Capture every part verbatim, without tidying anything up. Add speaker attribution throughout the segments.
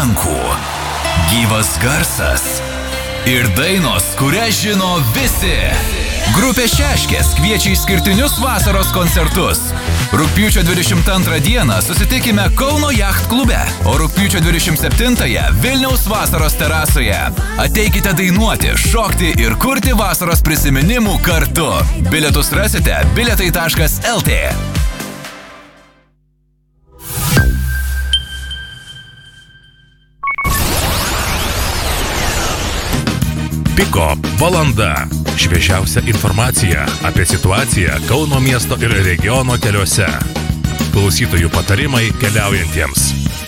Speaker 1: rankų, gyvas garsas ir dainos, kurią žino visi. Grupė Šeškės kviečia išskirtinius vasaros koncertus. Rugpjūčio dvidešimt antrą dieną susitikime Kauno Yacht klube, o rugpjūčio dvidešimt septintąją Vilniaus vasaros terasoje. Ateikite dainuoti, šokti ir kurti vasaros prisiminimų kartu. Bilietus rasite bilietai taškas el tė.
Speaker 2: Piko valanda. Šviežiausia informacija apie situaciją Kauno miesto ir regiono keliuose. Klausytojų patarimai keliaujantiems.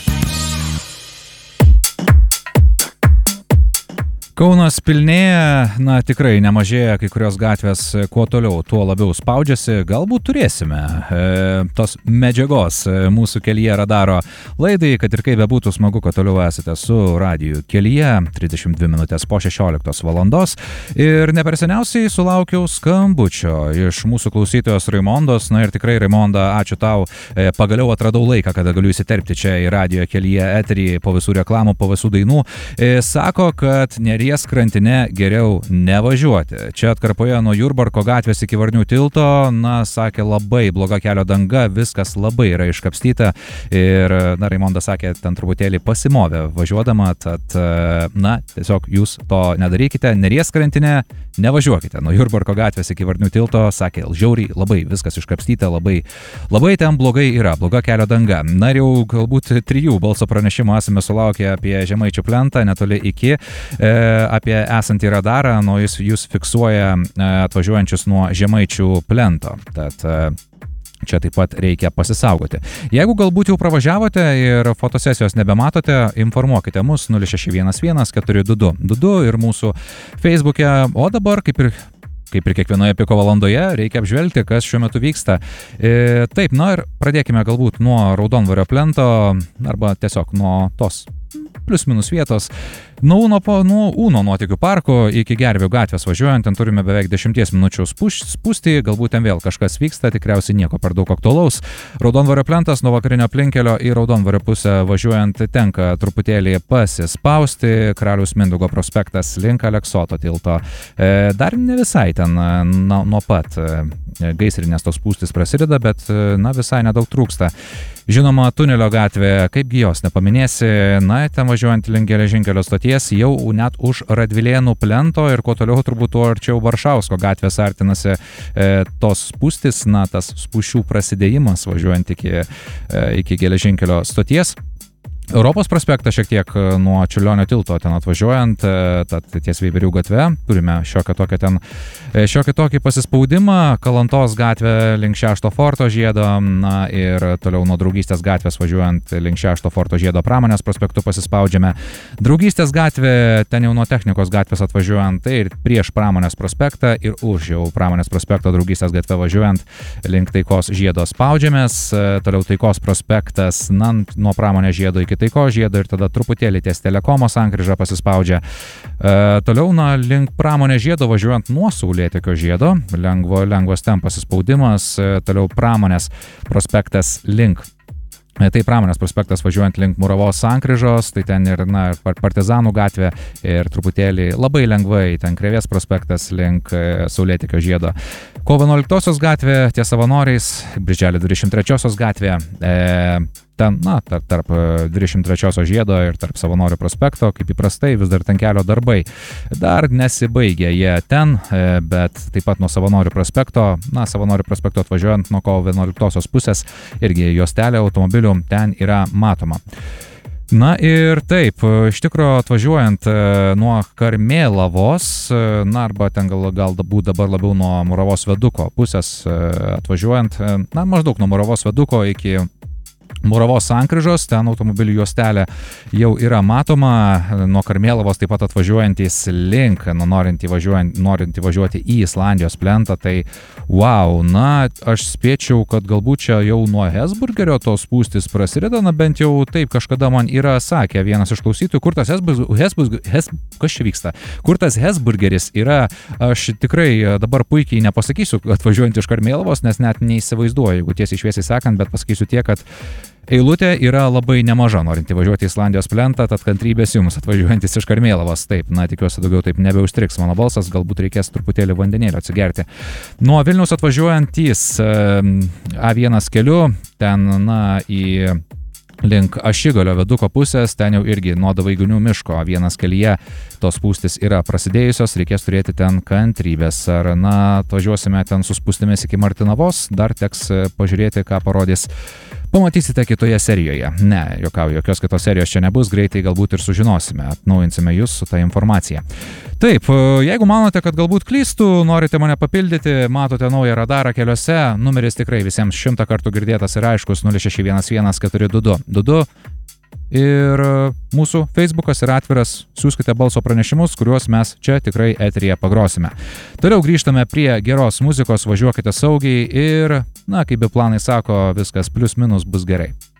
Speaker 3: Kaunas pilnėja, na tikrai nemažėja, kai kurios gatvės kuo toliau, tuo labiau spaudžiasi. Galbūt turėsime e, tos medžiagos mūsų kelyje radaro laidai, kad ir kaip bebūtų smagu, kad toliau esate su radiju kelyje, trisdešimt dvi minutės po šešioliktos valandos. Ir neperseniausiai sulaukiau skambučio iš mūsų klausytojos Raimondos. Na ir tikrai, Raimonda, ačiū tau, e, pagaliau atradau laiką, kada galiu įsiterpti čia į radijo kelyje eterį po visų reklamų, po visų dainų. E, sako, kad nereikia Neries krantine geriau nevažiuoti. Čia atkarpoje nuo Jurbarko gatvės iki Varnių tilto, na, sakė, labai bloga kelio danga, viskas labai yra iškapstyta ir, na, Raimonda sakė, ten truputėlį pasimovė važiuodama, tad, na, tiesiog jūs to nedarykite, Neries krantine nevažiuokite. Nuo Jurbarko gatvės iki Varnių tilto, sakė, žiauriai, labai viskas iškapstyta, labai, labai ten blogai yra, bloga kelio danga. Na, ir jau galbūt trijų balso pranešimų esame sulaukę apie Žemaičių plentą, netoli iki, e, apie esantį radarą, nu, jis jūs fiksuoja atvažiuojančius nuo Žemaičių plento. Tad čia taip pat reikia pasisaugoti. Jeigu galbūt jau pravažiavote ir fotosesijos nebematote, informuokite mus nulis šeši vienas vienas keturi du du du du ir mūsų Facebook'e. O dabar, kaip ir Kaip ir kiekvienoje Piko valandoje, reikia apžvelgti, kas šiuo metu vyksta. E, taip, na ir pradėkime galbūt nuo Raudondvario plento, arba tiesiog nuo tos plius minus vietos. Nuo Uno, nuo Uno nuotykių parko iki Gervių gatvės važiuojant, ten turime beveik dešimties minučių spūstį, galbūt ten vėl kažkas vyksta, tikriausiai nieko per daug aktualaus. Raudondvario plentas nuo vakarinio aplinkelio į Raudondvario pusę važiuojant tenka truputėlį pasispausti, Karaliaus Mindaugo prospektas link Aleksoto tilto. E, dar ne visai ten na, nuo pat gaisrinės tos spūstis prasideda, bet na, visai nedaug trūksta. Žinoma, Tunelio gatvė, kaipgi jos nepaminėsi, na, ten važiuojant link geležinkelio stoties jau net už Radvilėnų plento ir kuo toliau turbūt tuo arčiau Varšausko gatvės artinasi e, tos spūstis, na, tas spūsčių prasidėjimas važiuojant iki, e, iki geležinkelio stoties. Europos prospektą šiek tiek nuo Čiurlionio tilto ten atvažiuojant, tad ties Veiverių gatve turime šiokią tokią ten, šiokią tokį pasispaudimą, Kalantos gatvė link šešto forto žiedo, na ir toliau nuo Draugystės gatvės važiuojant link šešto forto žiedo Pramonės prospektu pasispaudžiame. Draugystės gatvė, ten jau nuo Technikos gatvės atvažiuojant, tai ir prieš Pramonės prospektą ir už jau Pramonės prospekto Draugystės gatvę važiuojant link Taikos žiedo spaudžiamės, toliau Taikos prospektas, na, nuo Pramonės žiedo iki Taikos žiedo ir tada truputėlį ties Telekomo sankryža pasispaudžia. E, toliau, na, link Pramonės žiedo važiuojant nuo Saulėtekio žiedo, lengvo, lengvas ten pasispaudimas, e, toliau Pramonės prospektas link. E, tai Pramonės prospektas važiuojant link Muravos sankryžos, tai ten ir, na, Partizanų gatvė ir truputėlį labai lengvai ten Krėvės prospektas link e, Saulėtekio žiedo. Kovo vienuoliktosios gatvė ties Savanoriais, Birželio dvidešimt trečiosios gatvė, e, ten, na, tarp, tarp dvidešimt trečiosios žiedo ir tarp Savanorių prospekto, kaip įprastai, vis dar ten kelio darbai. Dar nesibaigė jie ten, bet taip pat nuo Savanorių prospekto, na, Savanorių prospekto atvažiuojant nuo kovo vienuoliktosios pusės, irgi juostelė automobilių ten yra matoma. Na ir taip, iš tikrųjų atvažiuojant nuo Karmėlavos, na arba ten gal, gal būt dabar labiau nuo Muravos viaduko pusės atvažiuojant, na maždaug nuo Muravos viaduko iki Muravos sankryžos, ten automobilių juostelė jau yra matoma, nuo Karmėlavos taip pat atvažiuojantys link, nu, norint, įvažiuojant, norint įvažiuoti į Islandijos plentą, tai wow, na, aš spėčiau, kad galbūt čia jau nuo Hesburgerio tos spūstis prasideda, na, bent jau taip kažkada man yra sakę vienas iš klausytojų, kur tas Hesburgeris, Hes, kas čia vyksta, kur tas Hesburgeris yra, aš tikrai dabar puikiai nepasakysiu atvažiuojant iš Karmėlavos, nes net neįsivaizduoju, jeigu tiesiai šviesiai sakant, bet pasakysiu tiek, kad Eilutė yra labai nemaža, norint įvažiuoti į Islandijos plentą, tad kantrybės jums atvažiuojantis iš Karmėlavos. Taip, na, tikiuosi daugiau taip nebeužtriks mano balsas, galbūt reikės truputėlį vandenėlio atsigerti. Nuo Vilniaus atvažiuojantys A vienas keliu, ten, na, į link Ašigalio viaduko pusės, ten jau irgi nuo Davaiginių miško A vienas kelyje tos spūstis yra prasidėjusios, reikės turėti ten kantrybės. Ar, na, atvažiuosime ten su spūstimis iki Martinavos, dar teks pažiūrėti, ką parodys. Pamatysite kitoje serijoje. Ne, juokauju, jokios kitos serijos čia nebus, greitai galbūt ir sužinosime, atnaujinsime jūs su tą informacija. Taip, jeigu manote, kad galbūt klystų, norite mane papildyti, matote naują radarą keliuose, numeris tikrai visiems šimtą kartų girdėtas ir aiškus nulis šeši vienas vienas keturi du du du du. Ir mūsų Facebookas yra atviras, siųskite balso pranešimus, kuriuos mes čia tikrai eteryje pagrosime. Toliau grįžtame prie geros muzikos, važiuokite saugiai ir, na, kaip biplanai sako, viskas plius minus bus gerai.